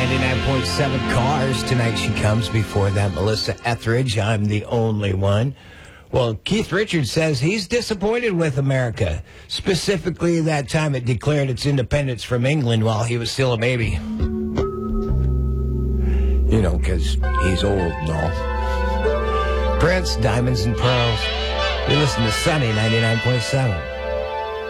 99.7 Cars. Tonight she comes. Before that, Melissa Etheridge, I'm the Only One. Well, Keith Richards says he's disappointed with America. Specifically, that time it declared its independence from England while he was still a baby. You know, because he's old and all. Prince, Diamonds and Pearls. You listen to Sunny 99.7.